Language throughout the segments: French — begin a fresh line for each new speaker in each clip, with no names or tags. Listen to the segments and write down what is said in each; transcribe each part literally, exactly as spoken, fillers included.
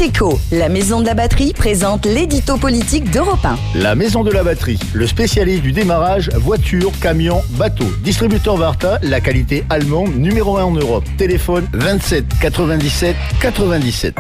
Éco, la maison de la batterie présente l'édito politique d'Europe un.
La maison de la batterie, le spécialiste du démarrage, voiture, camion, bateau. Distributeur Varta, la qualité allemande numéro un en Europe. Téléphone vingt-sept quatre-vingt-dix-sept quatre-vingt-dix-sept.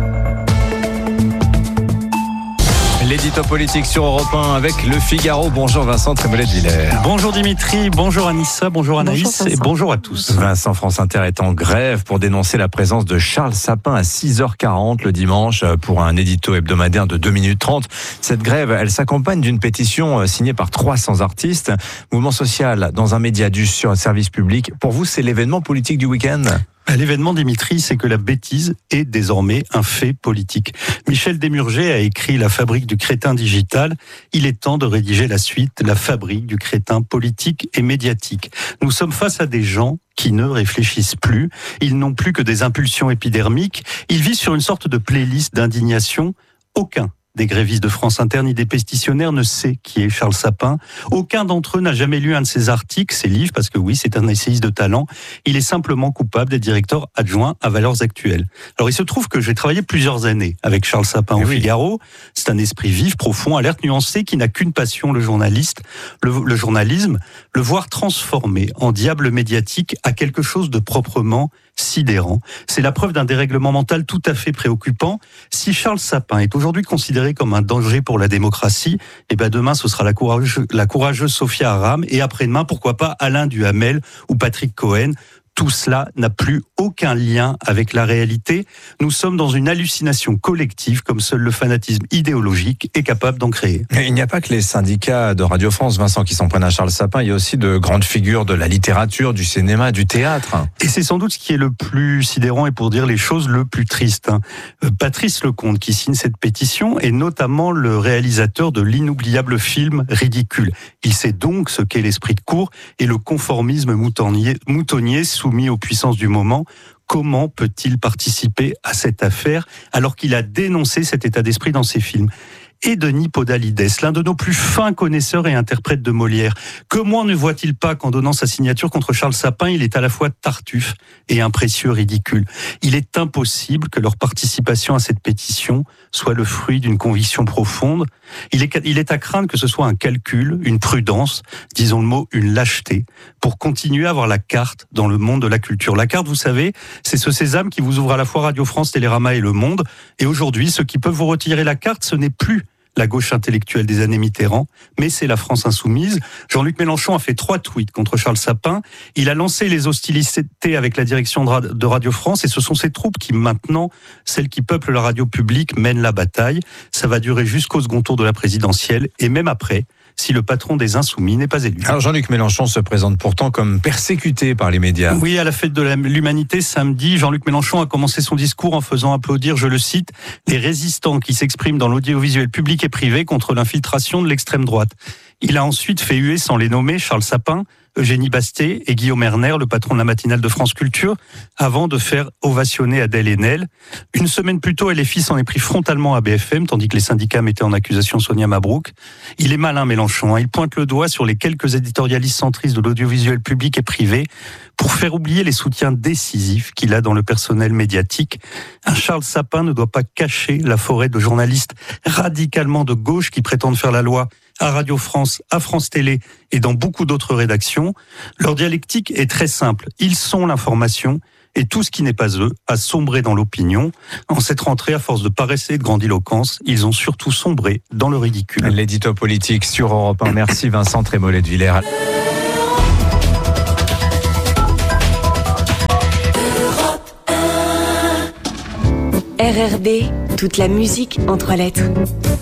L'édito politique sur Europe un avec Le Figaro. Bonjour Vincent Trémollet-de-Villers.
Bonjour Dimitri, bonjour Anissa, bonjour Anaïs bonjour et bonjour à tous.
Vincent, France Inter est en grève pour dénoncer la présence de Charles Sapin à six heures quarante le dimanche pour un édito hebdomadaire de deux minutes trente. Cette grève, elle s'accompagne d'une pétition signée par trois cents artistes. Mouvement social dans un média du sur un service public. Pour vous, c'est l'événement politique du week-end ?
L'événement, Dimitri, c'est que la bêtise est désormais un fait politique. Michel Desmurger a écrit La fabrique du crétin digital. Il est temps de rédiger la suite, La fabrique du crétin politique et médiatique. Nous sommes face à des gens qui ne réfléchissent plus. Ils n'ont plus que des impulsions épidermiques. Ils vivent sur une sorte de playlist d'indignation. Aucun des grévistes de France Inter ni des pétitionnaires ne sait qui est Charles Sapin. Aucun d'entre eux n'a jamais lu un de ses articles, ses livres, parce que oui, c'est un essayiste de talent. Il est simplement coupable d'être directeur adjoint à Valeurs Actuelles. Alors il se trouve que j'ai travaillé plusieurs années avec Charles Sapin au oui. Figaro. C'est un esprit vif, profond, alerte, nuancé, qui n'a qu'une passion, le journaliste, le, le journalisme, le voir transformé en diable médiatique à quelque chose de proprement sidérant. C'est la preuve d'un dérèglement mental tout à fait préoccupant. Si Charles Sapin est aujourd'hui considéré comme un danger pour la démocratie, et ben demain ce sera la courageuse, la courageuse Sophia Aram et après-demain pourquoi pas Alain Duhamel ou Patrick Cohen. Tout cela n'a plus aucun lien avec la réalité. Nous sommes dans une hallucination collective comme seul le fanatisme idéologique est capable d'en créer.
Et il n'y a pas que les syndicats de Radio France, Vincent, qui s'en prennent à Charles Sapin. Il y a aussi de grandes figures de la littérature, du cinéma, du théâtre.
Et c'est sans doute ce qui est le plus sidérant et pour dire les choses le plus triste. Patrice Lecomte, qui signe cette pétition, est notamment le réalisateur de l'inoubliable film Ridicule. Il sait donc ce qu'est l'esprit de cour et le conformisme moutonnier, moutonnier soumis aux puissances du moment. Comment peut-il participer à cette affaire alors qu'il a dénoncé cet état d'esprit dans ses films ? Et Denis Podalides, l'un de nos plus fins connaisseurs et interprètes de Molière. Comment ne voit-il pas qu'en donnant sa signature contre Charles Sapin, il est à la fois tartuffe et un précieux ridicule ? Il est impossible que leur participation à cette pétition soit le fruit d'une conviction profonde. Il est, il est à craindre que ce soit un calcul, une prudence, disons le mot, une lâcheté, pour continuer à avoir la carte dans le monde de la culture. La carte, vous savez, c'est ce sésame qui vous ouvre à la fois Radio France, Télérama et Le Monde. Et aujourd'hui, ceux qui peuvent vous retirer la carte, ce n'est plus la gauche intellectuelle des années Mitterrand, mais c'est la France insoumise. Jean-Luc Mélenchon a fait trois tweets contre Charles Sapin. Il a lancé les hostilités avec la direction de Radio France et ce sont ces troupes qui maintenant, celles qui peuplent la radio publique, mènent la bataille. Ça va durer jusqu'au second tour de la présidentielle et même après, si le patron des Insoumis n'est pas élu.
Alors Jean-Luc Mélenchon se présente pourtant comme persécuté par les médias.
Oui, à la fête de l'humanité samedi, Jean-Luc Mélenchon a commencé son discours en faisant applaudir, je le cite, les résistants qui s'expriment dans l'audiovisuel public et privé contre l'infiltration de l'extrême droite. Il a ensuite fait huer, sans les nommer, Charles Sapin, Eugénie Basté et Guillaume Erner, le patron de la matinale de France Culture, avant de faire ovationner Adèle Haenel. Une semaine plus tôt, L F I s'en est pris frontalement à B F M, tandis que les syndicats mettaient en accusation Sonia Mabrouk. Il est malin, Mélenchon. Il pointe le doigt sur les quelques éditorialistes centristes de l'audiovisuel public et privé pour faire oublier les soutiens décisifs qu'il a dans le personnel médiatique. Un Charles Sapin ne doit pas cacher la forêt de journalistes radicalement de gauche qui prétendent faire la loi à Radio France, à France Télé et dans beaucoup d'autres rédactions. Leur dialectique est très simple. Ils sont l'information et tout ce qui n'est pas eux a sombré dans l'opinion. En cette rentrée, à force de paresse et de grandiloquence, ils ont surtout sombré dans le ridicule.
L'édito politique sur Europe un. Merci Vincent Trémollet-de-Villers.
R R D, toute la musique en trois lettres.